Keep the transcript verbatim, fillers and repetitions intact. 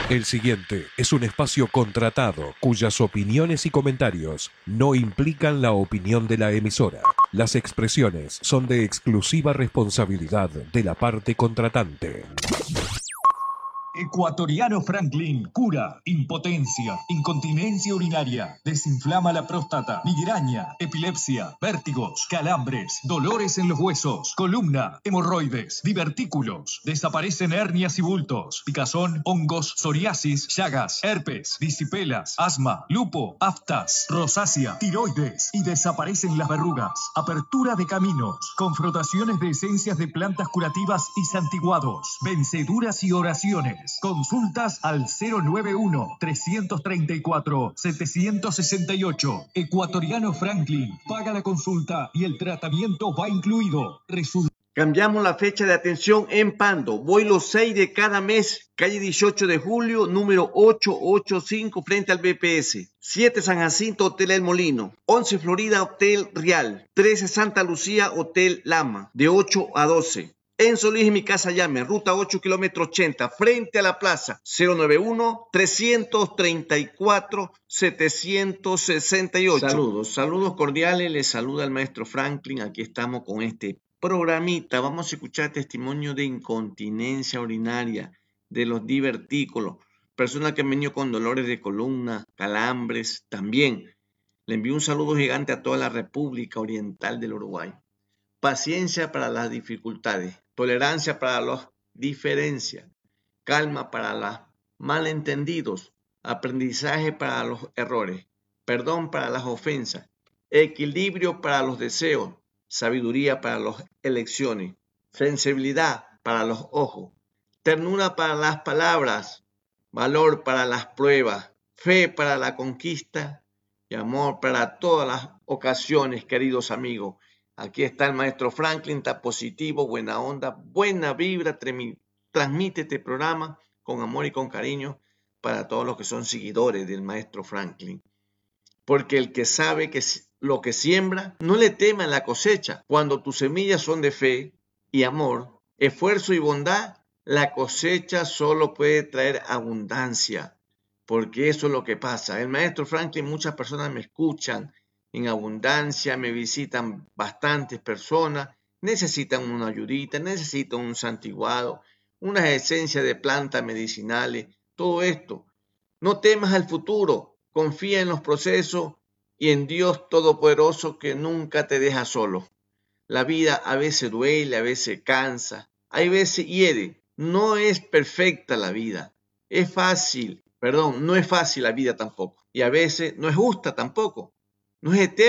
El siguiente es un espacio contratado cuyas opiniones y comentarios no implican la opinión de la emisora. Las expresiones son de exclusiva responsabilidad de la parte contratante. Ecuatoriano Franklin cura impotencia, incontinencia urinaria, desinflama la próstata, migraña, epilepsia, vértigos, calambres, dolores en los huesos, columna, hemorroides, divertículos, desaparecen hernias y bultos, picazón, hongos, psoriasis, llagas, herpes, disipelas, asma, lupo, aftas, rosácea, tiroides y desaparecen las verrugas. Apertura de caminos, confrontaciones de esencias de plantas curativas y santiguados, venceduras y oraciones. Consultas al cero nueve uno, tres tres cuatro, siete seis ocho. Ecuatoriano Franklin. Paga la consulta y el tratamiento va incluido. Resulta. Cambiamos la fecha de atención en Pando. Voy los seis de cada mes. Calle dieciocho de julio, número ochocientos ochenta y cinco, frente al B P S. siete San Jacinto, Hotel El Molino. once Florida, Hotel Real. trece Santa Lucía, Hotel Lama. De ocho a doce. En Solís y Mi Casa Llame, ruta ocho, kilómetro ochenta, frente a la plaza, cero nueve uno, tres tres cuatro, siete seis ocho. Saludos, saludos cordiales, les saluda el maestro Franklin, aquí estamos con este programita. Vamos a escuchar testimonio de incontinencia urinaria, de los divertículos, personas que han venido con dolores de columna, calambres, también. Le envío un saludo gigante a toda la República Oriental del Uruguay. Paciencia para las dificultades, tolerancia para las diferencias, calma para los malentendidos, aprendizaje para los errores, perdón para las ofensas, equilibrio para los deseos, sabiduría para las elecciones, sensibilidad para los ojos, ternura para las palabras, valor para las pruebas, fe para la conquista y amor para todas las ocasiones, queridos amigos. Aquí está el maestro Franklin, está positivo, buena onda, buena vibra, transmite este programa con amor y con cariño para todos los que son seguidores del maestro Franklin. Porque el que sabe que lo que siembra, no le tema en la cosecha. Cuando tus semillas son de fe y amor, esfuerzo y bondad, la cosecha solo puede traer abundancia. Porque eso es lo que pasa. El maestro Franklin, muchas personas me escuchan en abundancia, me visitan bastantes personas, necesitan una ayudita, necesitan un santiguado, unas esencias de plantas medicinales, todo esto. No temas al futuro, confía en los procesos y en Dios Todopoderoso que nunca te deja solo. La vida a veces duele, a veces cansa, hay veces hiere. No es perfecta la vida, es fácil, perdón, no es fácil la vida tampoco. Y a veces no es justa tampoco, no es eterna.